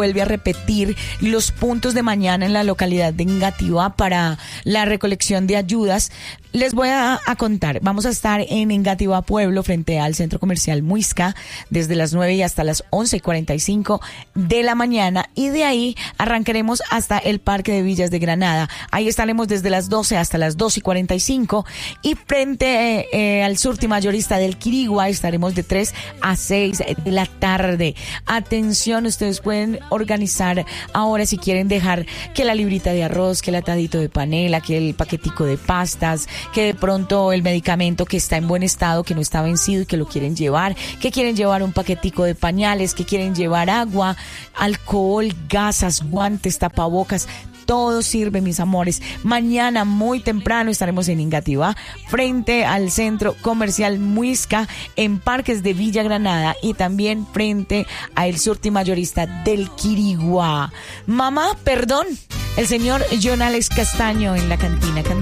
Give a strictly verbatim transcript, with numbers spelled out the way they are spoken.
vuelve a repetir los puntos de mañana en la localidad de Engativá para la recolección de ayudas. Les voy a, a contar, vamos a estar en Engativá Pueblo frente al Centro Comercial Muisca desde las nueve y hasta las once y cuarenta y cinco de la mañana, y de ahí arrancaremos hasta el Parque de Villas de Granada. Ahí estaremos desde las doce hasta las doce y cuarenta y cinco, y frente eh, eh, al surti mayorista del Quirigua estaremos de tres a seis de la tarde. Atención, ustedes pueden organizar ahora si quieren dejar que la librita de arroz, que el atadito de panela, que el paquetico de pastas, que de pronto el medicamento que está en buen estado, que no está vencido y que lo quieren llevar, que quieren llevar un paquetico de pañales, que quieren llevar agua, alcohol, gasas, guantes, tapabocas. Todo sirve, mis amores. Mañana muy temprano estaremos en Engativá, frente al Centro Comercial Muisca, en Parques de Villa Granada, y también frente al surti mayorista del Quirigua. Mamá, perdón, el señor John Alex Castaño en la cantina.